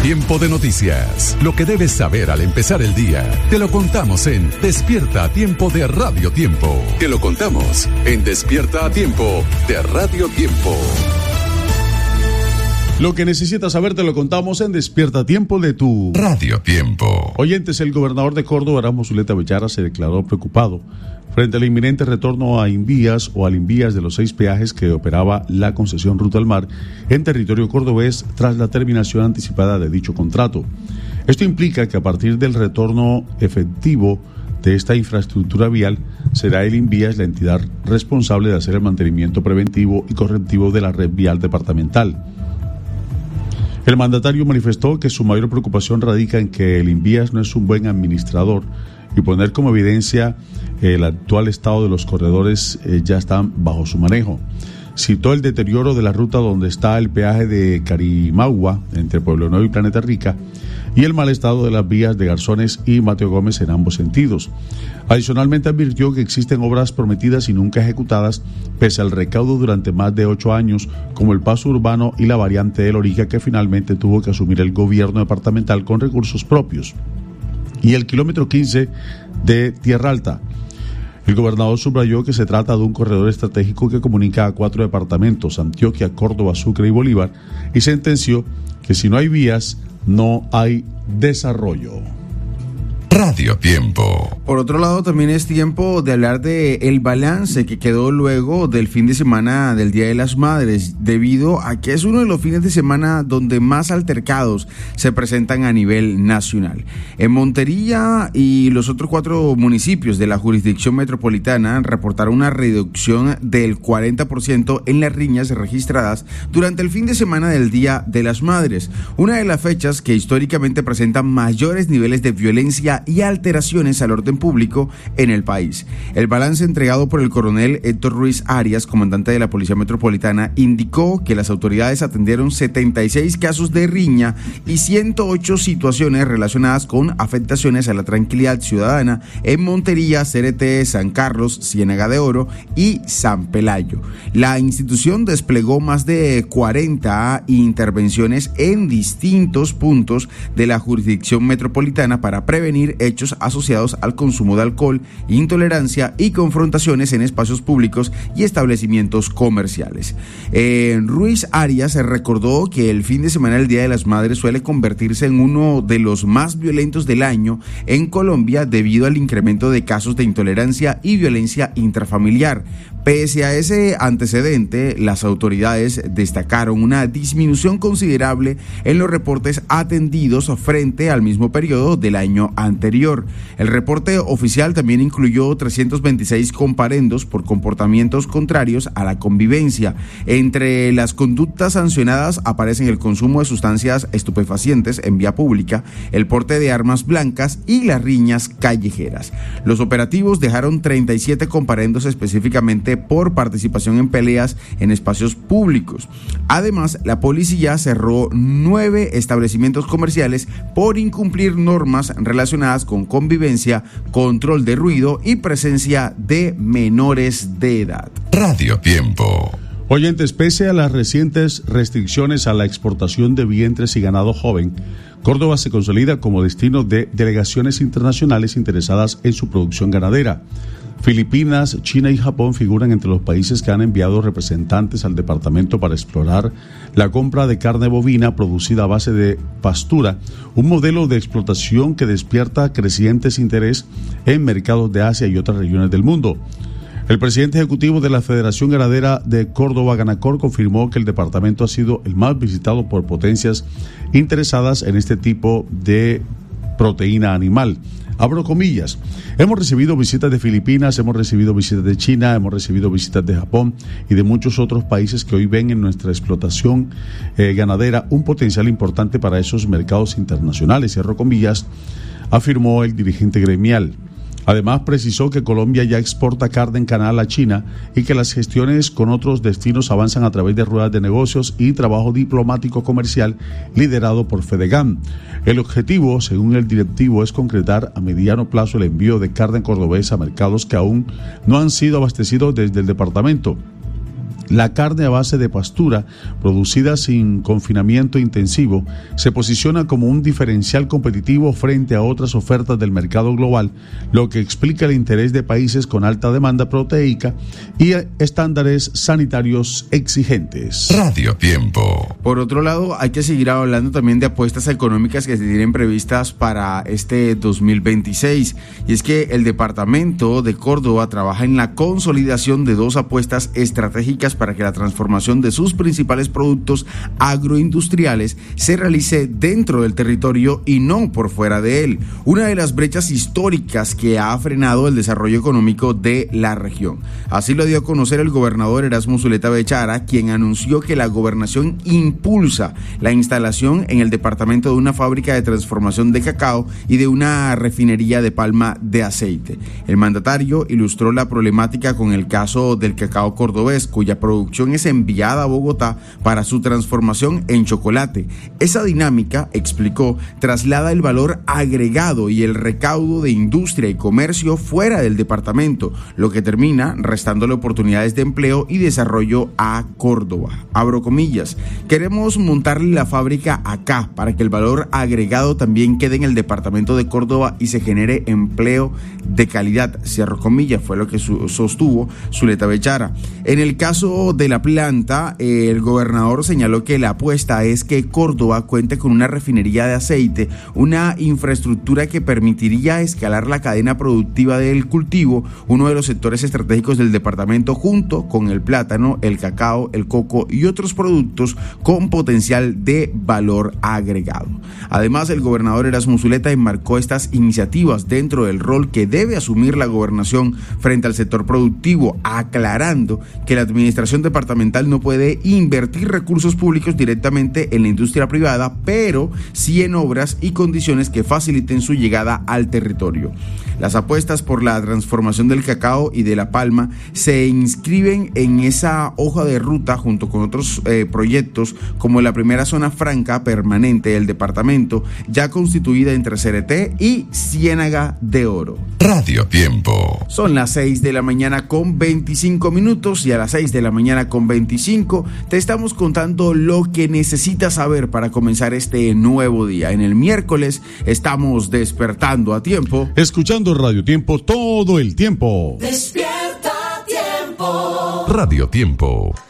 Tiempo de noticias. Lo que debes saber al empezar el día. Te lo contamos en Despierta a Tiempo de Radio Tiempo. Te lo contamos en Despierta a Tiempo de Radio Tiempo. Lo que necesitas saber te lo contamos en Despierta a Tiempo de tu Radio Tiempo. Oyentes, el gobernador de Córdoba, Erasmo Zuleta Bellara, se declaró preocupado frente al inminente retorno a Invías o al Invías de los 6 peajes que operaba la concesión Ruta al Mar en territorio cordobés tras la terminación anticipada de dicho contrato. Esto implica que a partir del retorno efectivo de esta infraestructura vial, será el Invías la entidad responsable de hacer el mantenimiento preventivo y correctivo de la red vial departamental. El mandatario manifestó que su mayor preocupación radica en que el Invías no es un buen administrador y poner como evidencia el actual estado de los corredores ya están bajo su manejo. Citó el deterioro de la ruta donde está el peaje de Carimagua entre Pueblo Nuevo y Planeta Rica y el mal estado de las vías de Garzones y Mateo Gómez en ambos sentidos. Adicionalmente advirtió que existen obras prometidas y nunca ejecutadas pese al recaudo durante más de 8 años, como el paso urbano y la variante del Lorica que finalmente tuvo que asumir el gobierno departamental con recursos propios, y el kilómetro 15 de Tierra Alta. El gobernador subrayó que se trata de un corredor estratégico que comunica a 4 departamentos, Antioquia, Córdoba, Sucre y Bolívar, y sentenció que si no hay vías, no hay desarrollo. Radio Tiempo. Por otro lado, también es tiempo de hablar de el balance que quedó luego del fin de semana del Día de las Madres, debido a que es uno de los fines de semana donde más altercados se presentan a nivel nacional. En Montería y los otros 4 municipios de la jurisdicción metropolitana reportaron una reducción del 40% en las riñas registradas durante el fin de semana del Día de las Madres, una de las fechas que históricamente presentan mayores niveles de violencia y alteraciones al orden público en el país. El balance entregado por el coronel Héctor Ruiz Arias, comandante de la Policía Metropolitana, indicó que las autoridades atendieron 76 casos de riña y 108 situaciones relacionadas con afectaciones a la tranquilidad ciudadana en Montería, CRT, San Carlos, Ciénaga de Oro y San Pelayo. La institución desplegó más de 40 intervenciones en distintos puntos de la jurisdicción metropolitana para prevenir hechos asociados al consumo de alcohol, intolerancia y confrontaciones en espacios públicos y establecimientos comerciales. Ruiz Arias recordó que el fin de semana del Día de las Madres suele convertirse en uno de los más violentos del año en Colombia debido al incremento de casos de intolerancia y violencia intrafamiliar. Pese a ese antecedente, las autoridades destacaron una disminución considerable en los reportes atendidos frente al mismo periodo del año anterior. El reporte oficial también incluyó 326 comparendos por comportamientos contrarios a la convivencia. Entre las conductas sancionadas aparecen el consumo de sustancias estupefacientes en vía pública, el porte de armas blancas y las riñas callejeras. Los operativos dejaron 37 comparendos específicamente por participación en peleas en espacios públicos. Además, la policía cerró 9 establecimientos comerciales por incumplir normas relacionadas con convivencia, control de ruido y presencia de menores de edad. Radio Tiempo. Oyentes, pese a las recientes restricciones a la exportación de vientres y ganado joven, Córdoba se consolida como destino de delegaciones internacionales interesadas en su producción ganadera. Filipinas, China y Japón figuran entre los países que han enviado representantes al departamento para explorar la compra de carne bovina producida a base de pastura, un modelo de explotación que despierta crecientes interés en mercados de Asia y otras regiones del mundo. El presidente ejecutivo de la Federación Ganadera de Córdoba, Ganacor, confirmó que el departamento ha sido el más visitado por potencias interesadas en este tipo de proteína animal. Abro comillas, hemos recibido visitas de Filipinas, hemos recibido visitas de China, hemos recibido visitas de Japón y de muchos otros países que hoy ven en nuestra explotación ganadera un potencial importante para esos mercados internacionales, cierro comillas, afirmó el dirigente gremial. Además, precisó que Colombia ya exporta carne en canal a China y que las gestiones con otros destinos avanzan a través de ruedas de negocios y trabajo diplomático comercial liderado por Fedegan. El objetivo, según el directivo, es concretar a mediano plazo el envío de carne cordobesa a mercados que aún no han sido abastecidos desde el departamento. La carne a base de pastura, producida sin confinamiento intensivo, se posiciona como un diferencial competitivo frente a otras ofertas del mercado global, lo que explica el interés de países con alta demanda proteica y estándares sanitarios exigentes. Radio Tiempo. Por otro lado, hay que seguir hablando también de apuestas económicas que se tienen previstas para este 2026. Y es que el departamento de Córdoba trabaja en la consolidación de 2 apuestas estratégicas para que la transformación de sus principales productos agroindustriales se realice dentro del territorio y no por fuera de él. Una de las brechas históricas que ha frenado el desarrollo económico de la región. Así lo dio a conocer el gobernador Erasmo Zuleta Bechara, quien anunció que la gobernación impulsa la instalación en el departamento de una fábrica de transformación de cacao y de una refinería de palma de aceite. El mandatario ilustró la problemática con el caso del cacao cordobés, cuya producción es enviada a Bogotá para su transformación en chocolate. Esa dinámica, explicó, traslada el valor agregado y el recaudo de industria y comercio fuera del departamento, lo que termina restándole oportunidades de empleo y desarrollo a Córdoba. Abro comillas, queremos montarle la fábrica acá para que el valor agregado también quede en el departamento de Córdoba y se genere empleo de calidad, cierro comillas, fue lo que sostuvo Zuleta Bechara. En el caso de la planta, el gobernador señaló que la apuesta es que Córdoba cuente con una refinería de aceite, una infraestructura que permitiría escalar la cadena productiva del cultivo, uno de los sectores estratégicos del departamento, junto con el plátano, el cacao, el coco y otros productos con potencial de valor agregado. Además, el gobernador Erasmo Zuleta enmarcó estas iniciativas dentro del rol que debe asumir la gobernación frente al sector productivo, aclarando que la administración departamental no puede invertir recursos públicos directamente en la industria privada, pero sí en obras y condiciones que faciliten su llegada al territorio. Las apuestas por la transformación del cacao y de la palma se inscriben en esa hoja de ruta junto con otros proyectos como la primera zona franca permanente del departamento, ya constituida entre Cereté y Ciénaga de Oro. Radio Tiempo. Son las 6 de la mañana con 25 minutos y a las 6 de la mañana con 25 te estamos contando lo que necesitas saber para comenzar este nuevo día. En el miércoles estamos despertando a tiempo, escuchando Radio Tiempo todo el tiempo. Despierta a tiempo. Radio Tiempo.